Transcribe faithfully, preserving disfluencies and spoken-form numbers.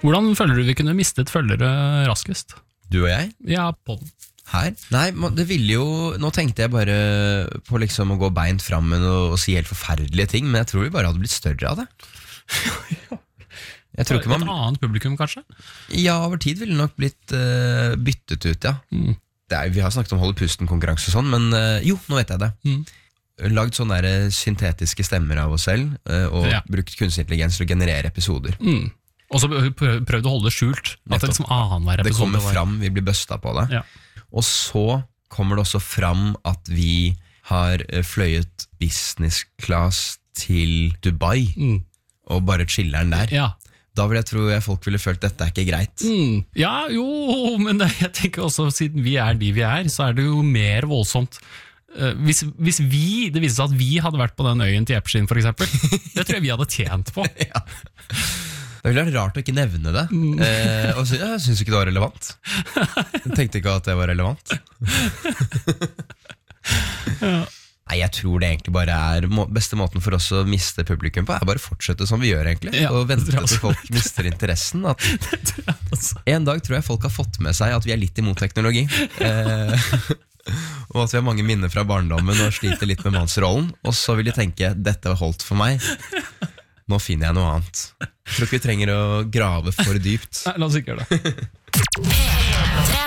Hvordan føler du vi kunne mistet følgere raskest? Du og jeg? Ja, på den. Her? Nei, det ville jo nå tenkte jeg bare på liksom å gå beint fram med noe, og si helt forferdelige ting, men jeg tror vi bare hadde blitt større av det. Jeg tror ikke man... Et annet publikum, kanskje? Ja, over tid ville det nok blitt uh, byttet ut, ja. Mm. Det er, vi har snakket om holde pusten-konkurranse og sånn, men uh, jo, nå vet jeg det. Mm. Lagd sånne der syntetiske stemmer av oss selv, uh, og ja. Brukt kunstig intelligens til å generere episoder. Mm. Og så prøvd å holde det skjult. At det liksom annenhver episode. Det kommer fram, vi blir bøsta på det. Ja. Og så kommer det også fram at vi har fløyet business class til Dubai, mm. og bare chiller'n der. Ja. Da vil jeg tro jeg folk ville følt dette er ikke greit. Mm. Ja, jo, men det, jeg tenker også, siden vi er de vi er, så er det jo mer voldsomt. Uh, hvis, hvis vi, det viser seg at vi hadde vært på den øyen til Epstein, for eksempel, det tror jeg vi hadde tjent på. Ja. Det ville vært rart å ikke nevne det. Mm. Eh, og så, jeg synes ikke det var relevant. Jeg tenkte ikke at det var relevant. Ja. Nei, jeg tror det egentlig bare er beste måten for oss å miste publikum på, er bare fortsette som vi gjør egentlig, ja, og vente til folk mister interessen. At en dag tror jeg folk har fått med seg at vi er litt imot teknologi. Eh, og at vi har mange minner fra barndommen og sliter litt med mannsrollen, og så vil de tenke, dette var holdt for meg. Nå finner jeg noe annet. Jeg tror ikke vi trenger å grave for dypt. Nei, la oss ikke gjøre det.